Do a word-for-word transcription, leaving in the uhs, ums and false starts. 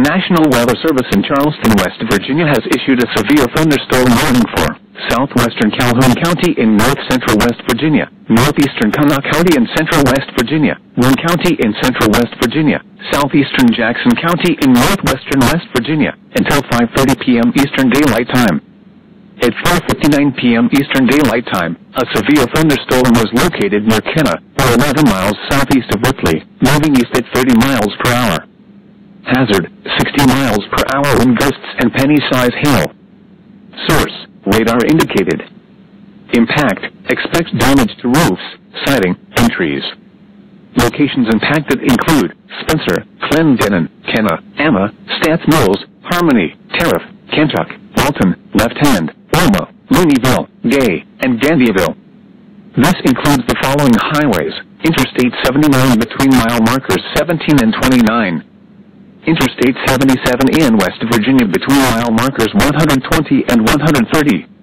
National Weather Service in Charleston, West Virginia has issued a severe thunderstorm warning for southwestern Calhoun County in north-central West Virginia, northeastern Kanawha County in central West Virginia, Warren County in central West Virginia, southeastern Jackson County in northwestern West Virginia, until five thirty p.m. Eastern Daylight Time. At four fifty-nine p.m. Eastern Daylight Time, a severe thunderstorm was located near Kenna, or eleven miles southeast of Ripley, moving east at thirty miles per hour. Hazard, sixty miles per hour wind gusts and penny-size hail. Source, radar indicated. Impact, expect damage to roofs, siding, and trees. Locations impacted include Spencer, Clendenin, Kenna, Emma, Stats Mills, Harmony, Tariff, Kentuck, Walton, Left Hand, Wilma, Looneyville, Gay, and Gandyville. This includes the following highways: Interstate seventy-nine between mile markers seventeen and twenty-nine. Interstate seventy-seven in West Virginia between mile markers one hundred twenty and one hundred thirty.